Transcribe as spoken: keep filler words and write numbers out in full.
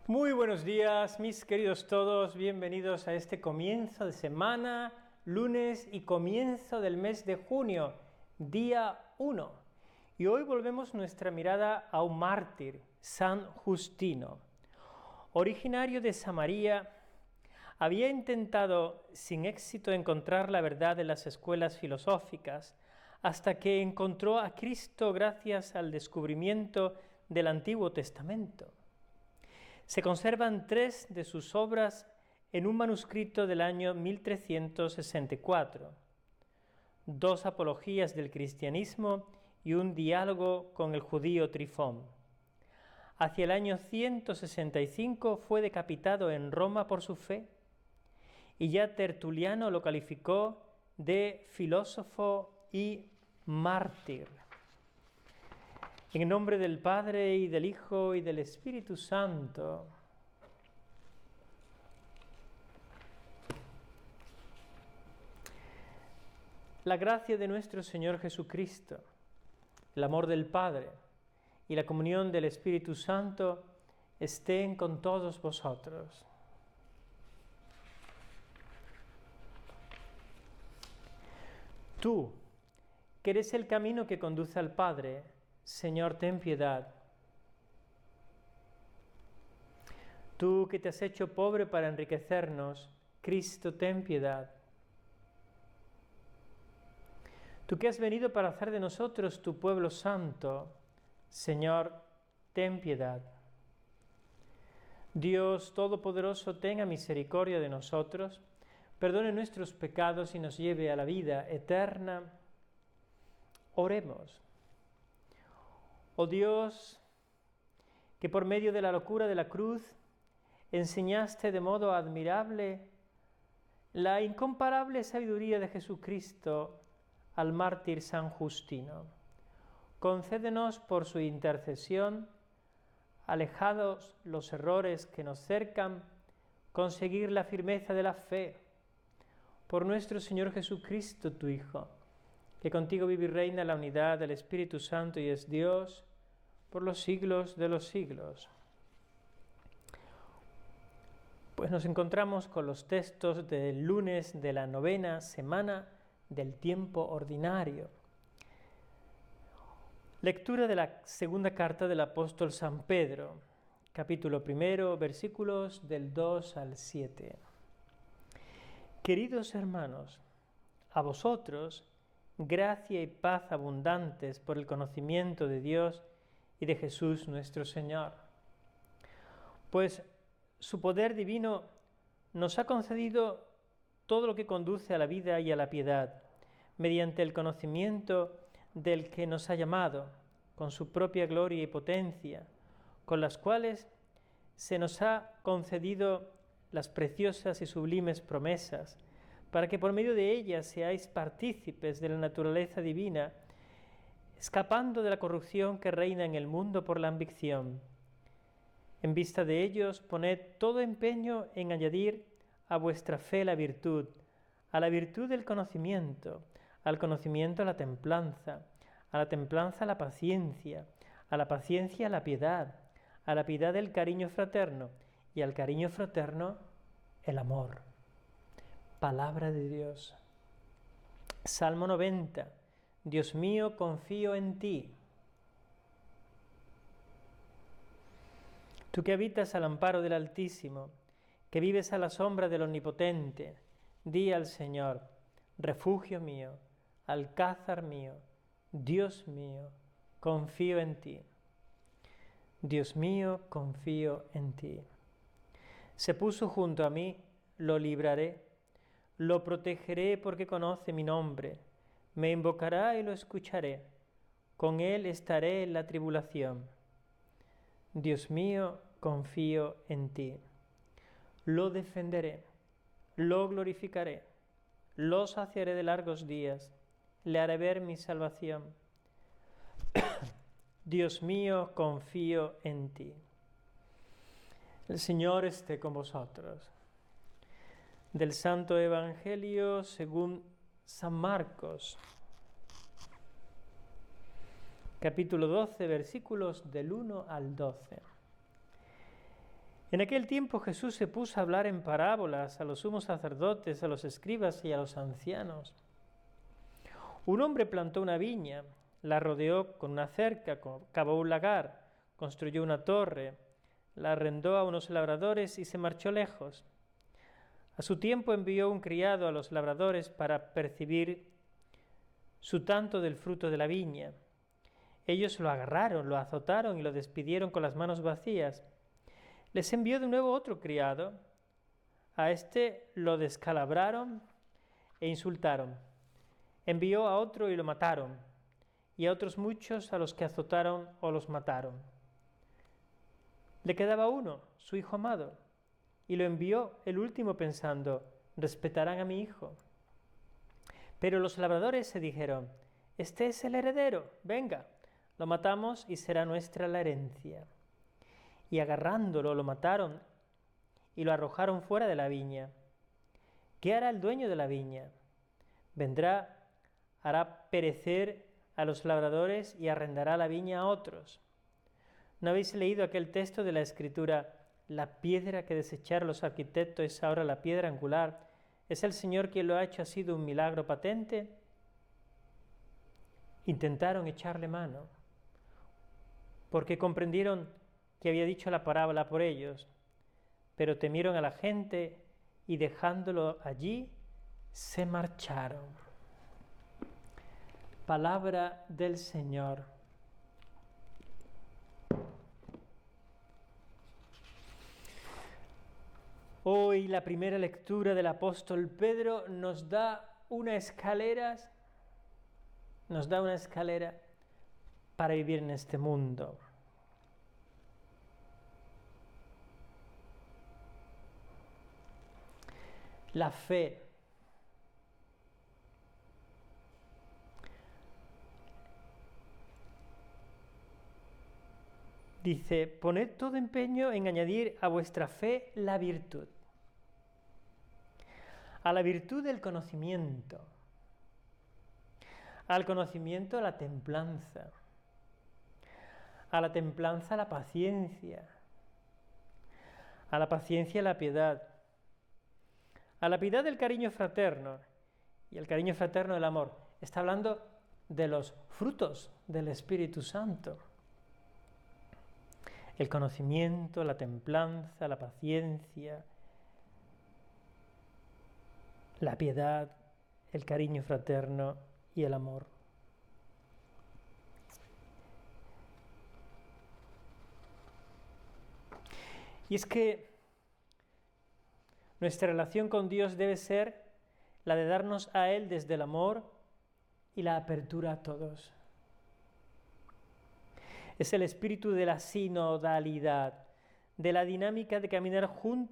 Muy buenos días, mis queridos todos, bienvenidos a este comienzo de semana, lunes y comienzo del mes de junio, día uno. Y hoy volvemos nuestra mirada a un mártir, San Justino. Originario de Samaria, había intentado sin éxito encontrar la verdad en las escuelas filosóficas, hasta que encontró a Cristo gracias al descubrimiento del Antiguo Testamento. Se conservan tres de sus obras en un manuscrito del año mil trescientos sesenta y cuatro, dos apologías del cristianismo y un diálogo con el judío Trifón. Hacia el año ciento sesenta y cinco fue decapitado en Roma por su fe, y ya Tertuliano lo calificó de filósofo y mártir. En el nombre del Padre, y del Hijo, y del Espíritu Santo. La gracia de nuestro Señor Jesucristo, el amor del Padre y la comunión del Espíritu Santo estén con todos vosotros. Tú, que eres el camino que conduce al Padre, Señor, ten piedad. Tú que te has hecho pobre para enriquecernos, Cristo, ten piedad. Tú que has venido para hacer de nosotros tu pueblo santo, Señor, ten piedad. Dios Todopoderoso, tenga misericordia de nosotros, perdone nuestros pecados y nos lleve a la vida eterna. Oremos. Oh Dios, que por medio de la locura de la cruz enseñaste de modo admirable la incomparable sabiduría de Jesucristo al mártir San Justino, concédenos por su intercesión, alejados los errores que nos cercan, conseguir la firmeza de la fe. Por nuestro Señor Jesucristo, tu Hijo, que contigo vive y reina en la unidad del Espíritu Santo y es Dios por los siglos de los siglos. Pues nos encontramos con los textos del lunes de la novena semana del tiempo ordinario. Lectura de la segunda carta del apóstol San Pedro, capítulo primero, versículos del dos al siete. Queridos hermanos, a vosotros gracia y paz abundantes por el conocimiento de Dios y de Jesús nuestro Señor. Pues su poder divino nos ha concedido todo lo que conduce a la vida y a la piedad, mediante el conocimiento del que nos ha llamado, con su propia gloria y potencia, con las cuales se nos ha concedido las preciosas y sublimes promesas, para que por medio de ellas seáis partícipes de la naturaleza divina, escapando de la corrupción que reina en el mundo por la ambición. En vista de ellos, poned todo empeño en añadir a vuestra fe la virtud, a la virtud del conocimiento, al conocimiento la templanza, a la templanza la paciencia, a la paciencia la piedad, a la piedad el cariño fraterno, y al cariño fraterno el amor. Palabra de Dios. Salmo noventa. Dios mío, confío en ti. Tú que habitas al amparo del Altísimo, que vives a la sombra del Omnipotente, di al Señor, refugio mío, alcázar mío, Dios mío, confío en ti. Dios mío, confío en ti. Se puso junto a mí, lo libraré. Lo protegeré porque conoce mi nombre. Me invocará y lo escucharé. Con él estaré en la tribulación. Dios mío, confío en ti. Lo defenderé, lo glorificaré, lo saciaré de largos días, le haré ver mi salvación. Dios mío, confío en ti. El Señor esté con vosotros. Del Santo Evangelio según San Marcos, capítulo doce, versículos del uno al doce. En aquel tiempo Jesús se puso a hablar en parábolas a los sumos sacerdotes, a los escribas y a los ancianos. Un hombre plantó una viña, la rodeó con una cerca, cavó un lagar, construyó una torre, la arrendó a unos labradores y se marchó lejos. A su tiempo envió un criado a los labradores para percibir su tanto del fruto de la viña. Ellos lo agarraron, lo azotaron y lo despidieron con las manos vacías. Les envió de nuevo otro criado. A este lo descalabraron e insultaron. Envió a otro y lo mataron, y a otros muchos a los que azotaron o los mataron. Le quedaba uno, su hijo amado, y lo envió el último pensando, respetarán a mi hijo. Pero los labradores se dijeron, este es el heredero, venga, lo matamos y será nuestra la herencia. Y agarrándolo lo mataron y lo arrojaron fuera de la viña. ¿Qué hará el dueño de la viña? Vendrá, hará perecer a los labradores y arrendará la viña a otros. ¿No habéis leído aquel texto de la Escritura? La piedra que desecharon los arquitectos es ahora la piedra angular. ¿Es el Señor quien lo ha hecho? ¿Ha sido un milagro patente? Intentaron echarle mano, porque comprendieron que había dicho la parábola por ellos, pero temieron a la gente y dejándolo allí, se marcharon. Palabra del Señor. Hoy la primera lectura del apóstol Pedro nos da una escalera, nos da una escalera para vivir en este mundo. La fe. Dice, poned todo empeño en añadir a vuestra fe la virtud. A la virtud del conocimiento. Al conocimiento la templanza. A la templanza la paciencia. A la paciencia la piedad. A la piedad el cariño fraterno. Y el cariño fraterno el amor. Está hablando de los frutos del Espíritu Santo. El conocimiento, la templanza, la paciencia, la piedad, el cariño fraterno y el amor. Y es que nuestra relación con Dios debe ser la de darnos a Él desde el amor y la apertura a todos. Es el espíritu de la sinodalidad, de la dinámica de caminar juntos